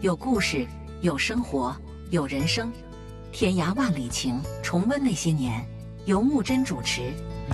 有故事，有生活，有人生，天涯万里情，重温那些年，由木真主持。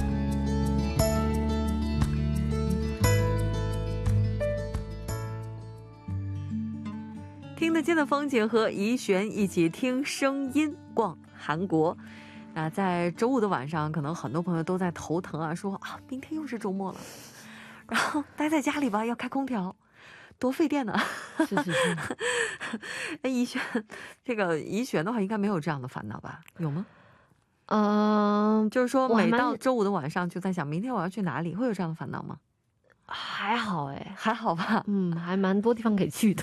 听得见的风景和怡璇一起听声音逛韩国。那在周五的晚上，可能很多朋友都在头疼啊，说啊，明天又是周末了，然后待在家里吧，要开空调，多费电呢。 是是是。 哎，怡璇，这个怡璇的话，应该没有这样的烦恼吧？有吗？就是说每到周五的晚上就在想明天我要去哪里，会有这样的烦恼吗？ 还好哎， 还好吧。 还蛮多地方可以去的。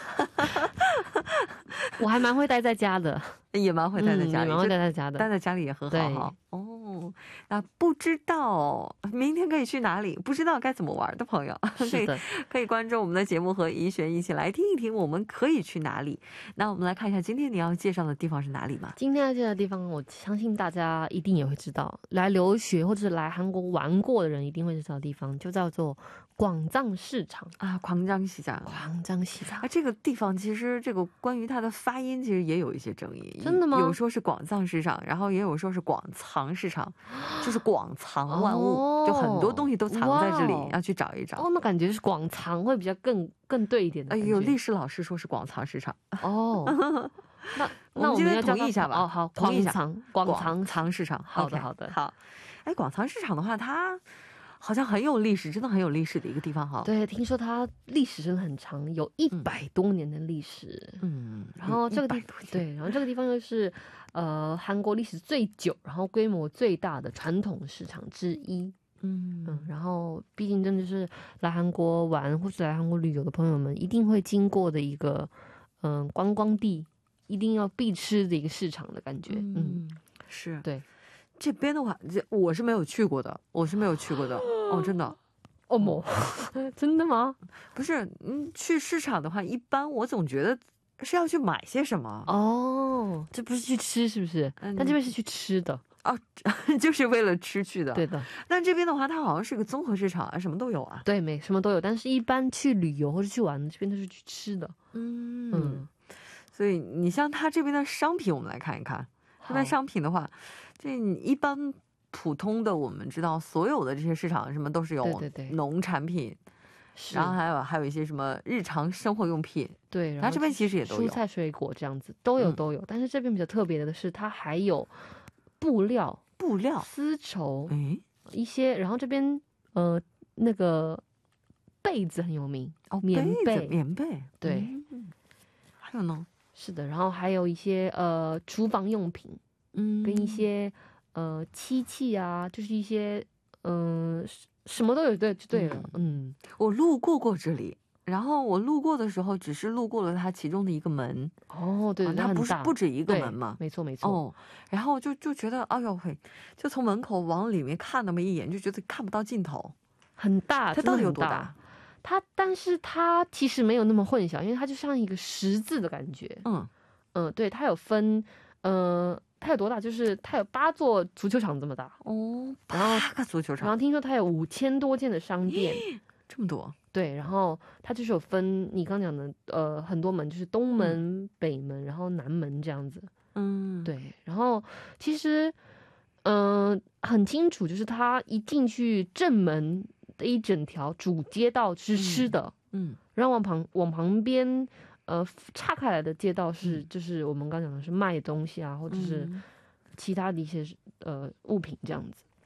我还蛮会待在家的， 也蛮会待在家里， 蛮会待在家的， 待在家里也很好哈。哦，那不知道明天可以去哪里，不知道该怎么玩的朋友， 是的， 可以关注我们的节目和怡璇一起来听一听我们可以去哪里。那我们来看一下今天你要介绍的地方是哪里吗？ 今天要介绍的地方，我相信大家一定也会知道，来留学或者是来韩国玩过的人一定会知道的地方，就叫做广藏市场啊，广藏市场， 广藏市场啊，这个地方其实这个关于它的发音其实也有一些争议。 真的吗？ 有说是广藏市场，然后也有说是广藏市场，就是广藏万物，就很多东西都藏在这里，要去找一找。 哦，那感觉是广藏会比较更对一点的感觉。 有历史老师说是广藏市场。 哦， 那我们今天同意一下吧。 哦，好，广藏市场。好的，好的， 好。哎，广藏市场的话，它好像很有历史，真的很有历史的一个地方哈。 对，听说它历史真的很长，有100多年的历史。 然后这个地对，然后这个地方又是韩国历史最久，然后规模最大的传统市场之一。然后毕竟真的是来韩国玩或是来韩国旅游的朋友们一定会经过的一个观光地，一定要必吃的一个市场的感觉。 是。 对。 这边的话，我是没有去过的，哦，真的。 哦莫，真的吗？ 不是，去市场的话，一般我总觉得是要去买些什么。 哦，这不是去吃是不是？但这边是去吃的。 哦，就是为了吃去的。 对的。 但这边的话，它好像是个综合市场啊，什么都有啊。 对，什么都有，但是一般去旅游或者去玩，这边都是去吃的。 所以你像它这边的商品，我们来看一看。这边商品的话，这一般普通的我们知道，所有的这些市场什么都是有农产品，然后还有一些什么日常生活用品。对，然后这边其实也都有蔬菜水果这样子都有。但是这边比较特别的是，它还有布料、丝绸，一些。然后这边那个被子很有名哦， 棉被。对，还有呢？ 是的，然后还有一些厨房用品，跟一些漆器啊，就是一些什么都有。对，就对了。 我路过这里，然后我路过的时候只是路过了它其中的一个门。 哦，对， 它不止一个门嘛。 没错。 哦，然后就觉得哎呦嘿，就从门口往里面看那么一眼，就觉得看不到尽头， 很大。 它到底有多大？ 但是它其实没有那么混淆，因为它就像一个十字的感觉。对，它有分，它有多大？就是它有8座足球场这么大哦，8个足球场。 然后听说它有5000多间的商店， 这么多。 对，然后它就是有分你刚讲的很多门，就是东门、北门，然后南门这样子。对，然后其实很清楚，就是它一进去正门的一整条主街道是吃的，然后往旁边岔开来的街道是就是我们刚讲的是卖东西啊，或者是其他的一些物品这样子。